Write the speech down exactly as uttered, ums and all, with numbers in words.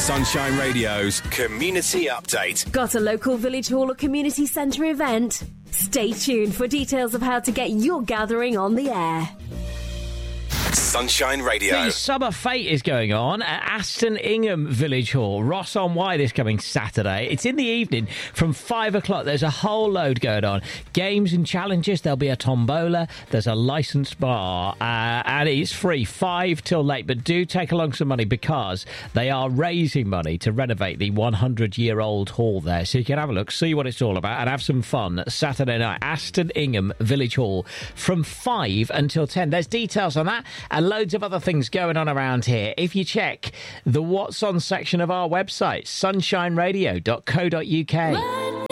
Sunshine Radio's Community Update. Got a local village hall or community centre event? Stay tuned for details of how to get your gathering on the air. Sunshine Radio. The Summer Fete is going on at Aston Ingham Village Hall, Ross on Wye, this coming Saturday. It's in the evening from five o'clock. There's a whole load going on. Games and challenges. There'll be a tombola. There's a licensed bar. Uh, and it's free, five till late. But do take along some money because they are raising money to renovate the hundred-year-old hall there. So you can have a look, see what it's all about, and have some fun Saturday night. Aston Ingham Village Hall from five until ten. There's details on that and loads of other things going on around here. If you check the What's On section of our website, sunshine radio dot co dot uk.